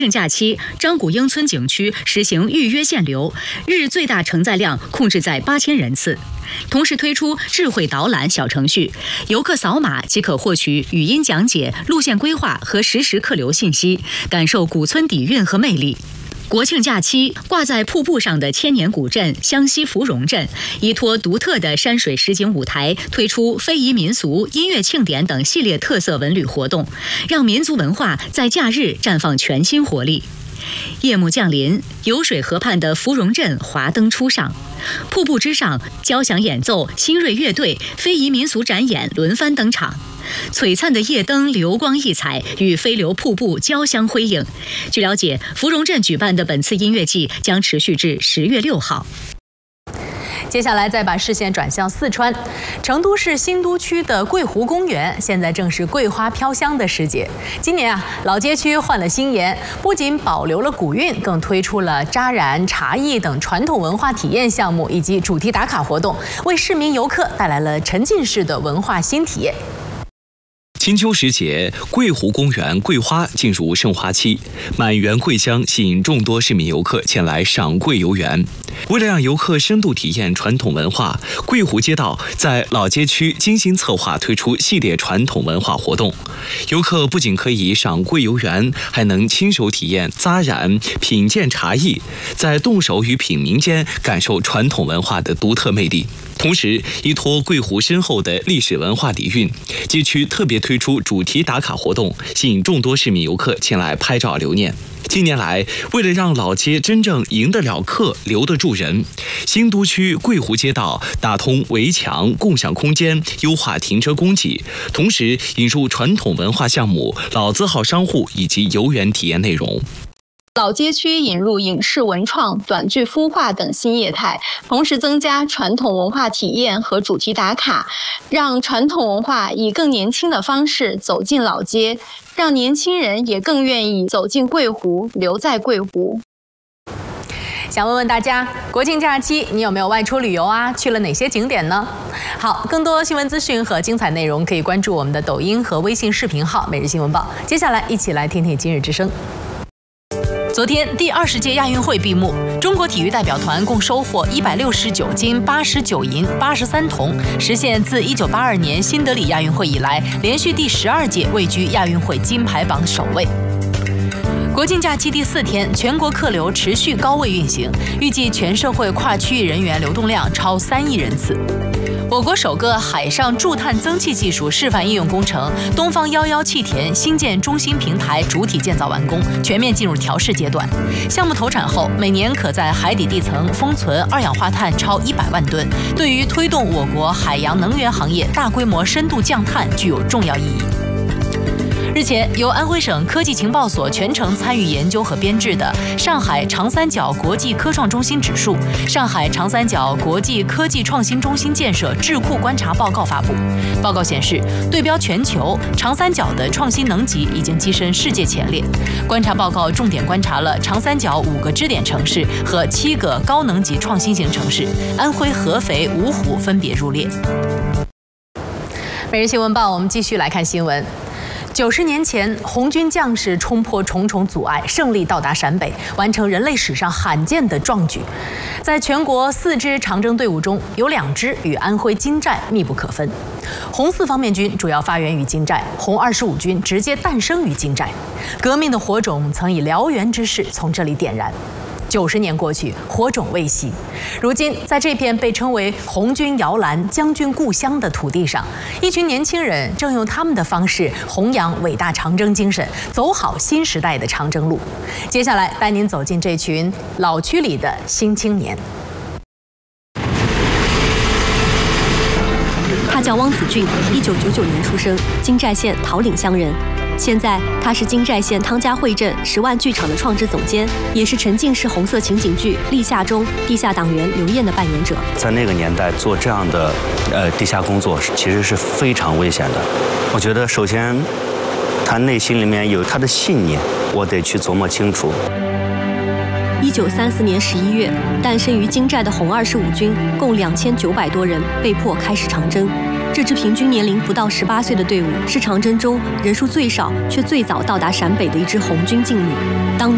假期，张古英村景区实行预约限流，日最大承载量控制在8000人次。同时推出智慧导览小程序，游客扫码即可获取语音讲解、路线规划和实时客流信息，感受古村底蕴和魅力。国庆假期，挂在瀑布上的千年古镇湘西芙蓉镇，依托独特的山水实景舞台，推出非遗民俗、音乐庆典等系列特色文旅活动，让民族文化在假日绽放全新活力。夜幕降临，有水河畔的芙蓉镇华灯初上，瀑布之上，交响演奏、新锐乐队、非遗民俗展演轮番登场。璀璨的夜灯流光溢彩，与飞流瀑布交相辉映。据了解，芙蓉镇举办的本次音乐季将持续至10月6号。 接下来再把视线转向四川，成都市新都区的桂湖公园现在正是桂花飘香的时节。今年老街区换了新颜，不仅保留了古韵，更推出了扎染、茶艺等传统文化体验项目以及主题打卡活动，为市民游客带来了沉浸式的文化新体验。 金秋时节，桂湖公园桂花进入盛花期，满园桂香吸引众多市民游客前来赏桂游园。为了让游客深度体验传统文化，桂湖街道在老街区精心策划推出系列传统文化活动。游客不仅可以赏桂游园，还能亲手体验扎染、品鉴茶艺，在动手与品茗间感受传统文化的独特魅力。同时，依托桂湖深厚的历史文化底蕴，街区特别推出主题打卡活动，吸引众多市民游客前来拍照留念。近年来，为了让老街真正赢得了客、留得住人，新都区桂湖街道打通围墙、共享空间，优化停车供给，同时引入传统文化项目、老字号商户以及游园体验内容。 老街区引入影视文创、短剧孵化等新业态，同时增加传统文化体验和主题打卡，让传统文化以更年轻的方式走进老街，让年轻人也更愿意走进桂湖，留在桂湖。 想问问大家，国庆假期你有没有外出旅游啊？去了哪些景点呢？好，更多新闻资讯和精彩内容可以关注我们的抖音和微信视频号“每日新闻报”。接下来一起来听听今日之声。昨天，第20届亚运会闭幕，中国体育代表团共收获169金、89银、83铜，实现自1982年新德里亚运会以来连续第12届位居亚运会金牌榜首位。国庆假期第4天，全国客流持续高位运行，预计全社会跨区域人员流动量超3亿人次。我国首个海上驻碳增气技术示范应用工程东方11气田新建中心平台主体建造完工，全面进入调试阶段。项目投产后，每年可在海底地层封存二氧化碳超100万吨，对于推动我国海洋能源行业大规模深度降碳具有重要意义。日前，由安徽省科技情报所全程参与研究和编制的上海长三角国际科创中心指数、上海长三角国际科技创新中心建设智库观察报告发布。报告显示，对标全球，长三角的创新能级已经跻身世界前列。观察报告重点观察了长三角5个支点城市和7个高能级创新型城市，安徽合肥、芜湖分别入列。每日新闻报，我们继续来看新闻。90年前，红军将士冲破重重阻碍，胜利到达陕北，完成人类史上罕见的壮举。在全国4支长征队伍中，有2支与安徽金寨密不可分。红四方面军主要发源于金寨，红25军直接诞生于金寨。革命的火种曾以燎原之势从这里点燃。90年过去，火种未熄。如今，在这片被称为红军摇篮、将军故乡的土地上，一群年轻人正用他们的方式弘扬伟大长征精神，走好新时代的长征路。接下来，带您走进这群老区里的新青年。 他叫汪子俊，1999年出生，金寨县桃岭乡人。现在他是金寨县汤家汇镇10万剧场的创制总监，也是沉浸式红色情景剧《立夏》中地下党员刘艳的扮演者。 在那个年代做这样的地下工作，其实是非常危险的。我觉得首先他内心里面有他的信念，我得去琢磨清楚。 1934年11月，诞生于金寨的红25军共2900多人被迫开始长征。这支平均年龄不到18岁的队伍，是长征中人数最少却最早到达陕北的一支红军劲旅。当年